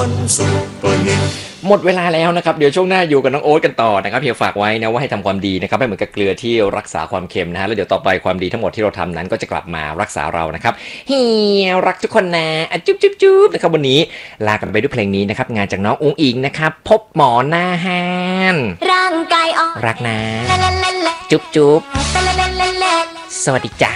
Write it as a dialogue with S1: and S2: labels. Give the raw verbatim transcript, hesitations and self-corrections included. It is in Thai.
S1: นซุปเปอร์ฮิต
S2: หมดเวลาแล้วนะครับเดี๋ยวช่วงหน้าอยู่กับน้องโอ๊ตกันต่อนะครับเฮียฝากไว้นะว่าให้ทำความดีนะครับให้เหมือนกับเกลือที่รักษาความเค็มนะฮะแล้วเดี๋ยวต่อไปความดีทั้งหมดที่เราทำนั้นก็จะกลับมารักษาเรานะครับเฮียรักทุกคนนะอะจุ๊บจุ๊บจุ๊บนะครับวันนี้ลากันไปด้วยเพลงนี้นะครับงานจากน้องอุ๋งอิงนะครับพบหมอหน้าห้าน
S3: ร่างกายอ่อน
S2: รักนะจุ๊บจุ๊บสวัสดีจ้ะ